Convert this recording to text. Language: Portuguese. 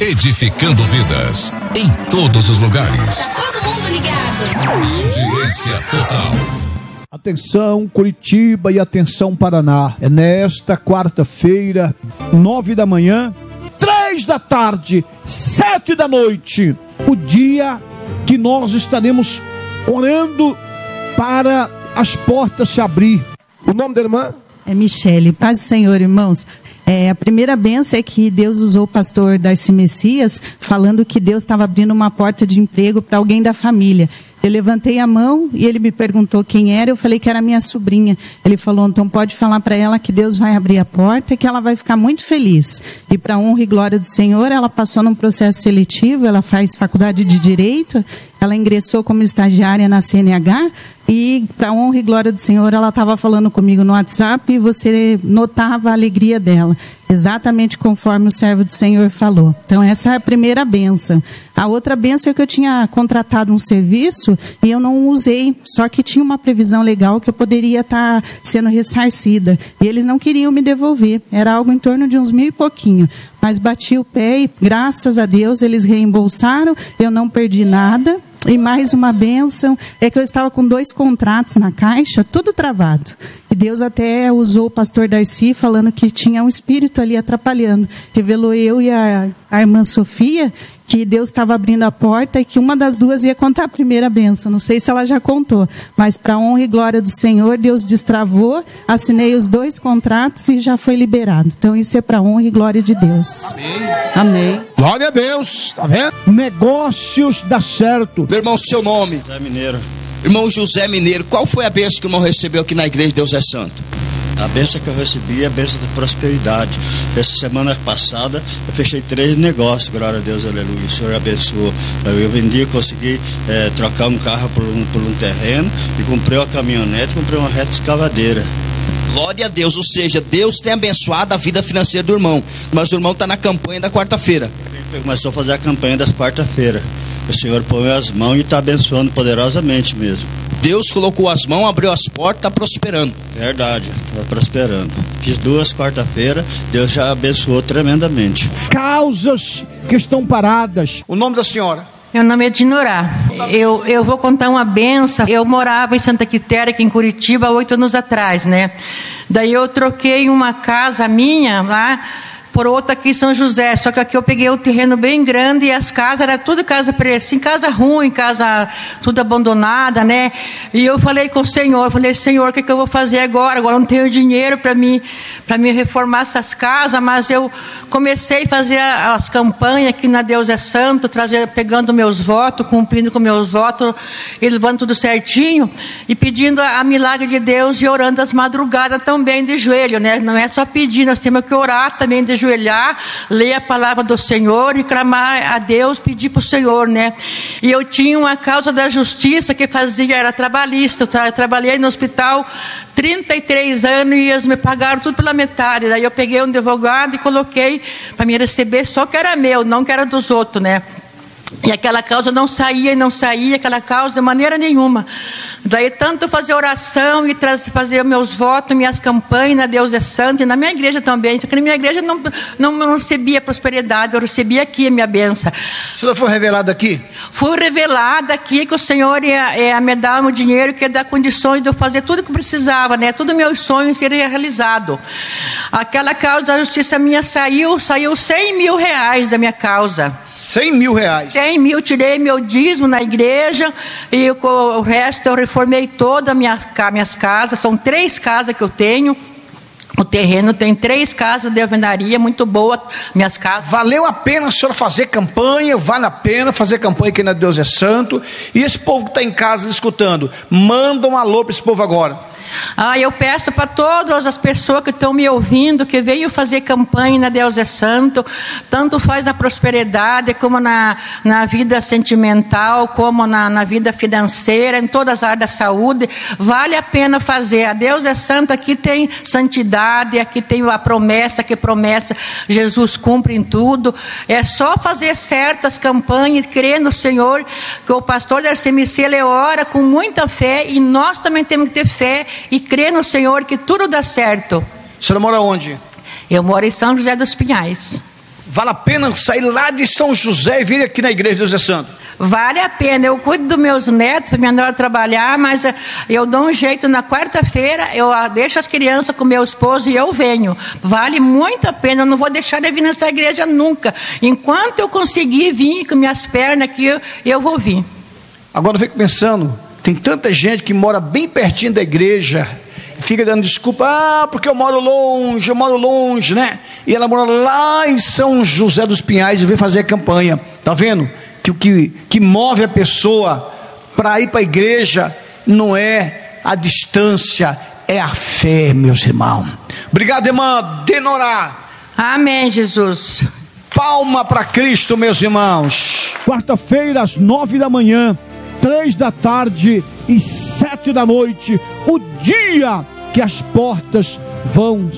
edificando vidas em todos os lugares. Todo mundo ligado. Audiência total. Atenção Curitiba e atenção Paraná. É nesta quarta-feira, 9 da manhã, 3 da tarde, 7 da noite, o dia que nós estaremos orando para as portas se abrir. O nome da irmã? É Michele. Paz do Senhor, irmãos. A primeira bênção é que Deus usou o pastor Darcy Messias, falando que Deus estava abrindo uma porta de emprego para alguém da família. Eu levantei a mão e ele me perguntou quem era, eu falei que era minha sobrinha. Ele falou, então pode falar para ela que Deus vai abrir a porta e que ela vai ficar muito feliz. E para honra e glória do Senhor, ela passou num processo seletivo, ela faz faculdade de Direito, ela ingressou como estagiária na CNH e para honra e glória do Senhor, ela estava falando comigo no WhatsApp e você notava a alegria dela, exatamente conforme o servo do Senhor falou. Então essa é a primeira bênção. A outra bênção é que eu tinha contratado um serviço e eu não usei, só que tinha uma previsão legal que eu poderia estar sendo ressarcida. E eles não queriam me devolver, era algo em torno de uns 1.000 e pouquinho. Mas bati o pé e, graças a Deus, eles reembolsaram, eu não perdi nada. E mais uma bênção é que eu estava com 2 contratos na caixa, tudo travado. E Deus até usou o pastor Darcy falando que tinha um espírito ali atrapalhando. Revelou eu e a irmã Sofia que Deus estava abrindo a porta e que uma das duas ia contar a primeira bênção. Não sei se ela já contou, mas para honra e glória do Senhor, Deus destravou, assinei os 2 contratos e já foi liberado. Então isso é para honra e glória de Deus. Amém. Amém. Glória a Deus, tá vendo? Negócios dá certo. Meu irmão, seu nome? José Mineiro. Irmão José Mineiro, qual foi a bênção que o irmão recebeu aqui na igreja Deus é Santo? A bênção que eu recebi é a bênção da prosperidade. Essa semana passada eu fechei 3 negócios, glória a Deus, aleluia. O Senhor abençoou. Eu vendi, consegui trocar um carro por um terreno e comprei uma caminhonete, comprei uma reta escavadeira. Glória a Deus, ou seja, Deus tem abençoado a vida financeira do irmão. Mas o irmão está na campanha da quarta-feira. Ele começou a fazer a campanha das quarta-feira. O Senhor põe as mãos e está abençoando poderosamente mesmo. Deus colocou as mãos, abriu as portas, está prosperando. Verdade, está prosperando. Fiz 2 quarta-feira, Deus já abençoou tremendamente. Causas que estão paradas. O nome da senhora? Meu nome é Dinorá. Eu vou contar uma benção. Eu morava em Santa Quitéria, aqui em Curitiba, 8 anos atrás, né? Daí eu troquei uma casa minha lá por outra aqui em São José, só que aqui eu peguei um terreno bem grande e as casas, era tudo casa assim, casa ruim, casa tudo abandonada, né? E eu falei com o Senhor, Senhor, o que eu vou fazer agora? Agora eu não tenho dinheiro para me reformar essas casas, mas eu comecei a fazer as campanhas aqui na Deus é Santo, pegando meus votos, cumprindo com meus votos, e levando tudo certinho, e pedindo a milagre de Deus e orando as madrugadas também de joelho, né? Não é só pedir, nós temos que orar também de joelho, ler a palavra do Senhor e clamar a Deus, pedir para o Senhor, né? E eu tinha uma causa da justiça que era trabalhista. Eu trabalhei no hospital 33 anos e eles me pagaram tudo pela metade. Daí eu peguei um advogado e coloquei para me receber só que era meu, não que era dos outros, né? E aquela causa não saía, aquela causa de maneira nenhuma. Daí tanto fazer oração e fazer meus votos, minhas campanhas, na Deus é Santo, e na minha igreja também. Só que na minha igreja não recebia prosperidade, eu recebia aqui a minha bênção. A senhora foi revelada aqui? Fui revelada aqui que o Senhor ia me dar o dinheiro, que ia dar condições de eu fazer tudo que precisava, né? Todos meus sonhos seriam realizados. Aquela causa da justiça minha saiu 100 mil reais da minha causa. 100 mil reais? 100 mil, tirei meu dízimo na igreja e o resto eu reformei todas as minhas casas. São 3 casas que eu tenho. O terreno tem 3 casas de alvenaria, muito boa, minhas casas. Valeu a pena a senhora fazer campanha, vale a pena fazer campanha aqui na Deus é Santo. E esse povo que está em casa escutando, manda um alô para esse povo agora. Eu peço para todas as pessoas que estão me ouvindo, que venham fazer campanha na Deus é Santo, tanto faz na prosperidade, como na vida sentimental, como na vida financeira, em todas as áreas da saúde, vale a pena fazer. A Deus é Santo, aqui tem santidade, aqui tem a promessa, que promessa Jesus cumpre em tudo. É só fazer certas campanhas, crer no Senhor, que o pastor Darcy Messias, ele ora com muita fé, e nós também temos que ter fé e crer no Senhor que tudo dá certo. A senhora mora onde? Eu moro em São José dos Pinhais. vale a pena sair lá de São José e vir aqui na igreja, Deus é Santo? Vale a pena, eu cuido dos meus netos, para minha nora trabalhar, mas eu dou um jeito na quarta-feira, eu deixo as crianças com meu esposo e eu venho. Vale muito a pena, eu não vou deixar de vir nessa igreja nunca. Enquanto eu conseguir vir com minhas pernas aqui, eu vou vir. Agora eu fico pensando, tem tanta gente que mora bem pertinho da igreja, fica dando desculpa, porque eu moro longe, né? E ela mora lá em São José dos Pinhais e vem fazer a campanha, tá vendo? Que o que move a pessoa para ir para a igreja não é a distância, é a fé, meus irmãos. Obrigado, irmã Denorá. Amém, Jesus. Palma para Cristo, meus irmãos. Quarta-feira, às 9 da manhã, 3 da tarde e 7 da noite, o dia que as portas vão